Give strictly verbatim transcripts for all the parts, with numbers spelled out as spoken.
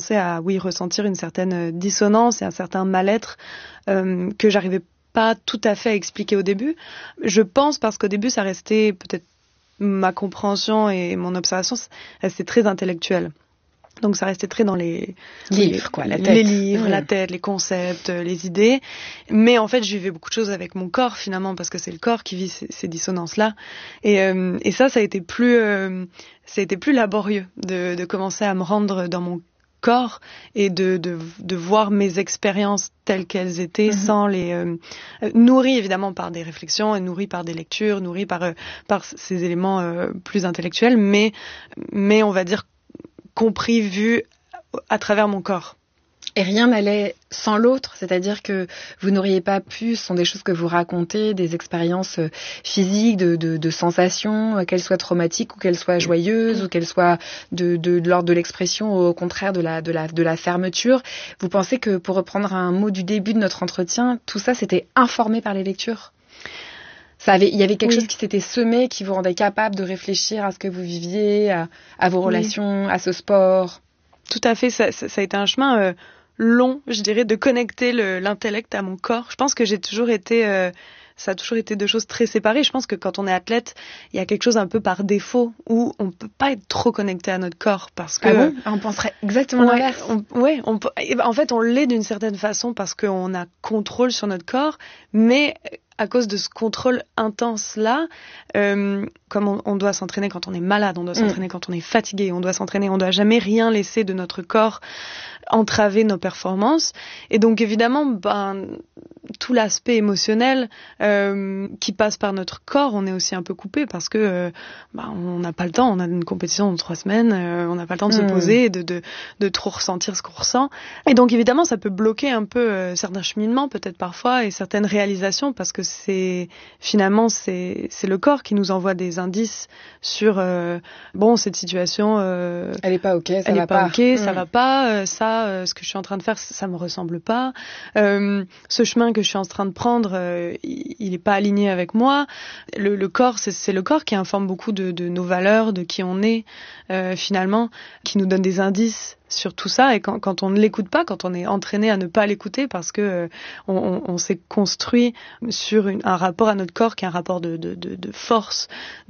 commencé à, oui, ressentir une certaine dissonance et un certain mal-être euh, que j'arrivais pas tout à fait à expliquer au début. Je pense parce qu'au début, ça restait peut-être ma compréhension et mon observation, restait très intellectuelle. Donc ça restait très dans les livres, les, quoi, la tête. Les livres, mmh. la tête, les concepts, les idées. Mais en fait, je vivais beaucoup de choses avec mon corps finalement, parce que c'est le corps qui vit ces, ces dissonances-là. Et, euh, et ça, ça a été plus, euh, ça a été plus laborieux de, de commencer à me rendre dans mon corps et de, de, de voir mes expériences telles qu'elles étaient, mmh. sans les euh, nourries évidemment par des réflexions et nourries par des lectures, nourries par euh, par ces éléments euh, plus intellectuels, mais mais on va dire compris, vu à travers mon corps. Et rien n'allait sans l'autre, c'est-à-dire que vous n'auriez pas pu, ce sont des choses que vous racontez, des expériences physiques, de, de, de sensations, qu'elles soient traumatiques ou qu'elles soient joyeuses, ou qu'elles soient de, de, de l'ordre de l'expression, au contraire de la, de, la, de la fermeture. Vous pensez que, pour reprendre un mot du début de notre entretien, tout ça c'était informé par les lectures ? Ça avait, il y avait quelque oui. chose qui s'était semé, qui vous rendait capable de réfléchir à ce que vous viviez, à, à vos relations, oui. à ce sport. Tout à fait, ça, ça, ça a été un chemin euh, long, je dirais, de connecter le, l'intellect à mon corps. Je pense que j'ai toujours été, euh, ça a toujours été deux choses très séparées. Je pense que quand on est athlète, il y a quelque chose un peu par défaut où on peut pas être trop connecté à notre corps parce que. Ah bon ? On penserait exactement ouais, l'inverse. On, ouais, on, en fait, on l'est d'une certaine façon parce qu'on a contrôle sur notre corps, mais à cause de ce contrôle intense-là, euh, comme on, on doit s'entraîner quand on est malade, on doit s'entraîner mmh. quand on est fatigué, on doit s'entraîner, on doit jamais rien laisser de notre corps entraver nos performances. Et donc évidemment, ben, tout l'aspect émotionnel euh, qui passe par notre corps, on est aussi un peu coupé parce que euh, ben, on n'a pas le temps, on a une compétition dans trois semaines, euh, on n'a pas le temps de mmh. se poser et de, de, de trop ressentir ce qu'on ressent. Et donc évidemment, ça peut bloquer un peu euh, certains cheminements peut-être parfois et certaines réalisations parce que c'est finalement c'est, c'est le corps qui nous envoie des indices sur euh, bon, cette situation euh, elle est pas ok, ça elle va est pas, pas, ok, mmh. ça va pas, euh, ça euh, ce que je suis en train de faire ça me ressemble pas, euh, ce chemin que je suis en train de prendre euh, il, il est pas aligné avec moi. Le, le corps c'est, c'est le corps qui informe beaucoup de, de nos valeurs, de qui on est euh, finalement, qui nous donne des indices sur tout ça. Et quand, quand on ne l'écoute pas, quand on est entraîné à ne pas l'écouter parce que euh, on, on, on s'est construit sur une, un rapport à notre corps qui est un rapport de, de, de, de force,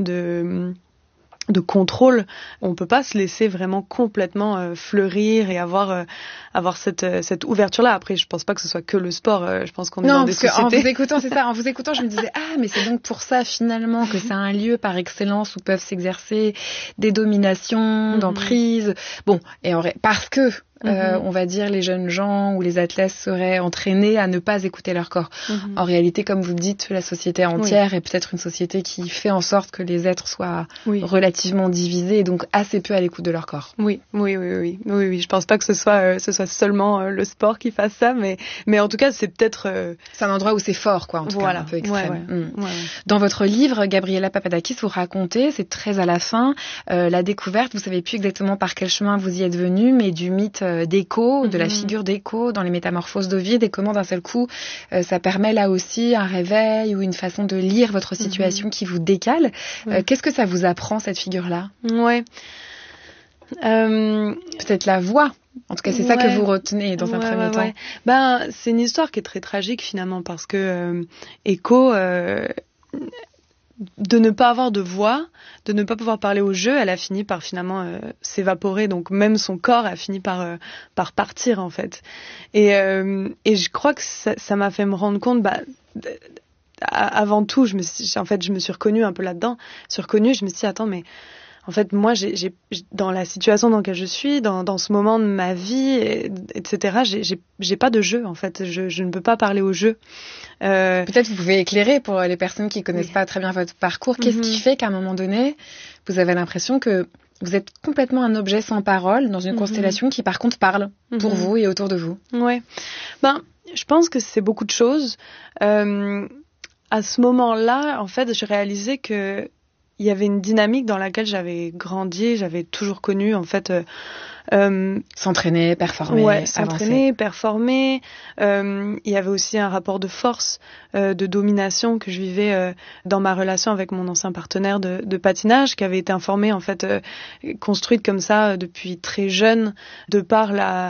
de de contrôle, on peut pas se laisser vraiment complètement euh, fleurir et avoir euh, avoir cette euh, cette ouverture là. Après, je pense pas que ce soit que le sport. Euh, je pense qu'on est non, dans des sociétés. Non, parce qu'en vous écoutant, c'est ça. En vous écoutant, je me disais ah, mais c'est donc pour ça finalement que c'est un lieu par excellence où peuvent s'exercer des dominations, mm-hmm. d'emprise. Bon, et en vrai, parce que Euh, mm-hmm. on va dire les jeunes gens ou les athlètes seraient entraînés à ne pas écouter leur corps. Mm-hmm. En réalité, comme vous le dites, la société entière oui. est peut-être une société qui fait en sorte que les êtres soient oui. relativement divisés et donc assez peu à l'écoute de leur corps. Oui, oui, oui, oui, oui, oui. Je pense pas que ce soit euh, ce soit seulement euh, le sport qui fasse ça, mais mais en tout cas, c'est peut-être euh... c'est un endroit où c'est fort, quoi, en tout voilà. cas, un peu extrême. Ouais, ouais. Mm. Ouais, ouais. Dans votre livre, Gabriela Papadakis, vous racontez, c'est très à la fin, euh, la découverte. Vous savez plus exactement par quel chemin vous y êtes venu, mais du mythe euh, d'Écho, de la figure d'Écho dans les Métamorphoses d'Ovide, et comment d'un seul coup euh, ça permet là aussi un réveil ou une façon de lire votre situation mm-hmm. qui vous décale. Mm. Euh, qu'est-ce que ça vous apprend, cette figure-là ? Ouais. Euh... Peut-être la voix. En tout cas, c'est ouais. ça que vous retenez dans ouais, un premier ouais, temps. Ouais. Ben, c'est une histoire qui est très tragique finalement parce que euh, Écho. Euh... de ne pas avoir de voix, de ne pas pouvoir parler au jeu, elle a fini par finalement euh, s'évaporer. Donc même son corps a fini par euh, par partir en fait. Et euh, et je crois que ça, ça m'a fait me rendre compte. Bah, avant tout, je me suis, en fait, je me suis reconnue un peu là-dedans. Je me suis reconnue, je me suis dit attends mais en fait, moi, j'ai, j'ai, dans la situation dans laquelle je suis, dans, dans ce moment de ma vie, et, etc., j'ai, j'ai, j'ai pas de jeu, en fait. Je, je ne peux pas parler au jeu. Euh... Peut-être vous pouvez éclairer pour les personnes qui connaissent oui. pas très bien votre parcours. Qu'est-ce mm-hmm. qui fait qu'à un moment donné, vous avez l'impression que vous êtes complètement un objet sans parole dans une mm-hmm. constellation qui, par contre, parle mm-hmm. pour vous et autour de vous? Ouais. Ben, je pense que c'est beaucoup de choses. Euh, à ce moment-là, en fait, j'ai réalisé que il y avait une dynamique dans laquelle j'avais grandi, j'avais toujours connu en fait euh, euh, s'entraîner, performer, ouais, s'entraîner, avancer. performer. Euh, il y avait aussi un rapport de force, euh, de domination que je vivais euh, dans ma relation avec mon ancien partenaire de, de patinage, qui avait été informé en fait, euh, construite comme ça euh, depuis très jeune, de par la